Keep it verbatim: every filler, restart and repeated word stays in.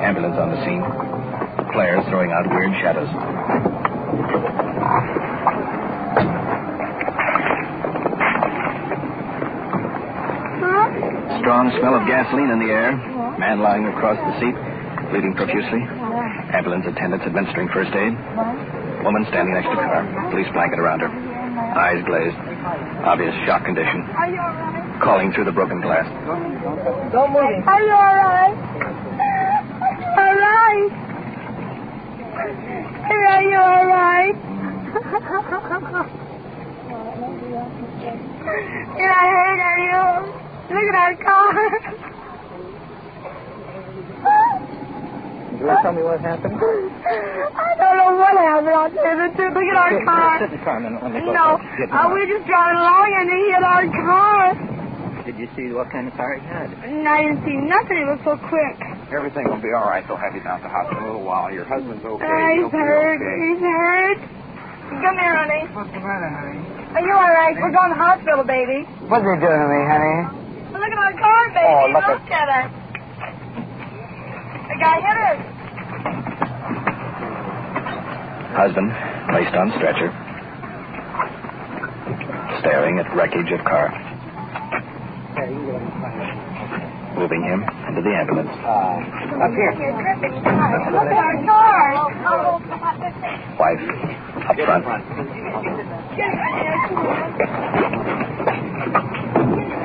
Ambulance on the scene. Flares throwing out weird shadows. Strong smell of gasoline in the air. Man lying across the seat, bleeding profusely. Ambulance attendants administering first aid. Woman standing next to car. Police blanket around her. Eyes glazed. Obvious shock condition. Are you all right? Calling through the broken glass. Don't move. Are you all right? All right. Are you all right? Did I hurt you? Look at our car. You want to tell me what happened? I don't know what happened. I'll tell you the truth. Look at our Sit, car. Sit in the car a minute. Let me go. No, Get in the uh, car. we were just driving along and he hit our car. Did you see what kind of car he had? And I didn't see nothing. It was so quick. Everything will be all right. They'll have you down to the hospital in a little while. Your husband's okay. Uh, he's He'll be hurt. okay. He's hurt. Come here, honey. What's the matter, honey? Are you all right? We're going to the hospital, baby. What's he doing to me, honey? Look at our car, baby. Oh, look look at it. The guy hit us. Husband placed on stretcher. Staring at wreckage of car. Moving him into the ambulance. Uh, up here. Look at our car. Wife up front.